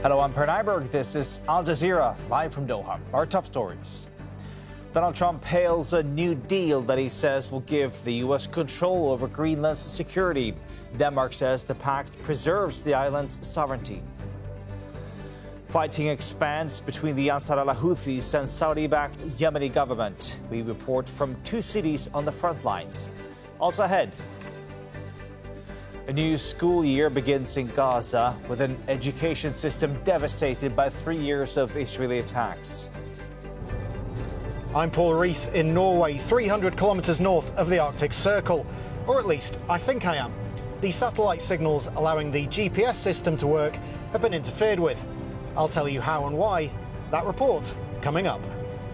Hello, I'm Per Nyberg. This is Al Jazeera, live from Doha. Our top stories. Donald Trump hails a new deal that he says will give the U.S. control over Greenland's security. Denmark says the pact preserves the island's sovereignty. Fighting expands between the Ansar Allah Houthis and Saudi-backed Yemeni government. We report from two cities on the front lines. Also ahead, a new school year begins in Gaza with an education system devastated by 3 years of Israeli attacks. I'm Paul Rees in Norway, 300 kilometres north of the Arctic Circle. Or at least, I think I am. The satellite signals allowing the GPS system to work have been interfered with. I'll tell you how and why. That report coming up.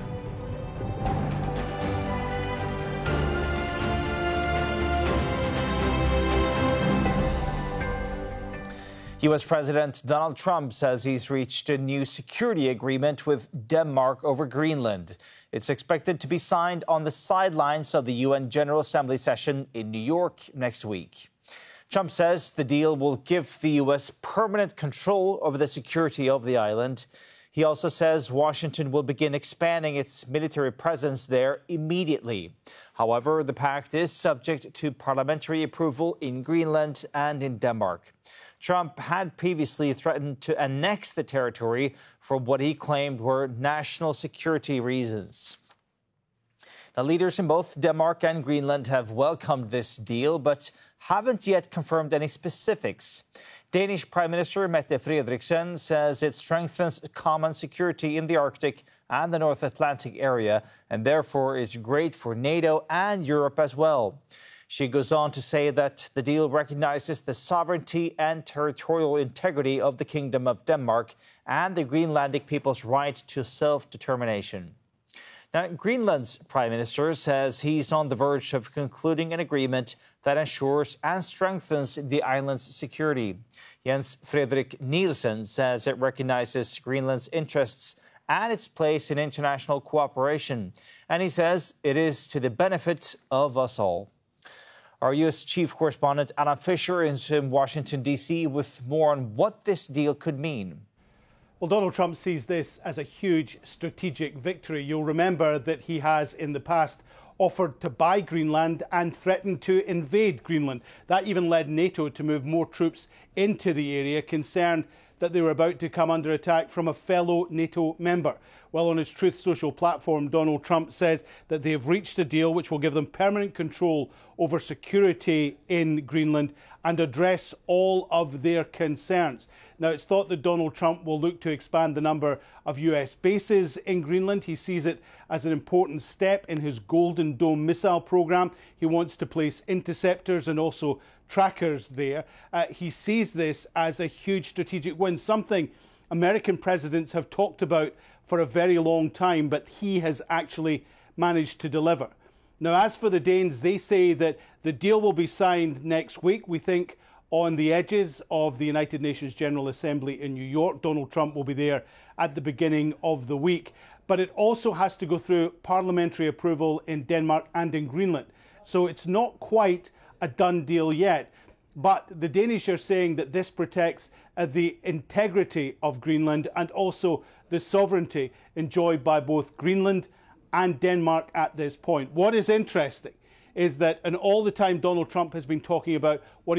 U.S. President Donald Trump says he's reached a new security agreement with Denmark over Greenland. It's expected to be signed on the sidelines of the UN General Assembly session in New York next week. Trump says the deal will give the U.S. permanent control over the security of the island. He also says Washington will begin expanding its military presence there immediately. However, the pact is subject to parliamentary approval in Greenland and in Denmark. Trump had previously threatened to annex the territory for what he claimed were national security reasons. Now, leaders in both Denmark and Greenland have welcomed this deal, but haven't yet confirmed any specifics. Danish Prime Minister Mette Frederiksen says it strengthens common security in the Arctic and the North Atlantic area, and therefore is great for NATO and Europe as well. She goes on to say that the deal recognizes the sovereignty and territorial integrity of the Kingdom of Denmark and the Greenlandic people's right to self-determination. Now, Greenland's Prime Minister says he's on the verge of concluding an agreement that ensures and strengthens the island's security. Jens Frederik Nielsen says it recognizes Greenland's interests and its place in international cooperation. And he says it is to the benefit of us all. Our U.S. Chief Correspondent Alan Fisher is in Washington, D.C. with more on what this deal could mean. Well, Donald Trump sees this as a huge strategic victory. You'll remember that he has in the past offered to buy Greenland and threatened to invade Greenland. That even led NATO to move more troops into the area, concerned that they were about to come under attack from a fellow NATO member. Well, on his Truth Social platform, Donald Trump says that they have reached a deal which will give them permanent control over security in Greenland and address all of their concerns. Now, it's thought that Donald Trump will look to expand the number of US bases in Greenland. He sees it as an important step in his Golden Dome missile program. He wants to place interceptors and also trackers there. He sees this as a huge strategic win, something American presidents have talked about for a very long time, but he has actually managed to deliver. Now, as for the Danes, they say that the deal will be signed next week. We think on the edges of the United Nations General Assembly in New York. Donald Trump will be there at the beginning of the week. But it also has to go through parliamentary approval in Denmark and in Greenland. So it's not quite a done deal yet. But the Danish are saying that this protects the integrity of Greenland and also the sovereignty enjoyed by both Greenland and Denmark at this point. What is interesting is that, and all the time Donald Trump has been talking about what